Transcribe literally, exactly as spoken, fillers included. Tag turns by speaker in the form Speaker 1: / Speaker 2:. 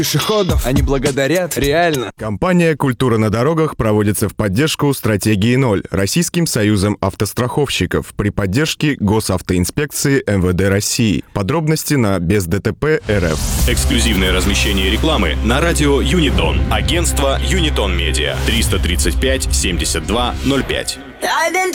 Speaker 1: пешеходов. Они благодарят, реально.
Speaker 2: Компания «Культура на дорогах» проводится в поддержку стратегии ноль Российским союзом автостраховщиков при поддержке Госавтоинспекции эм вэ дэ России. Подробности на без дэ тэ пэ точка эр эф.
Speaker 3: Эксклюзивное размещение рекламы на радио Юнитон. Агентство Юнитон Медиа. триста тридцать пять семьдесят два ноль пять.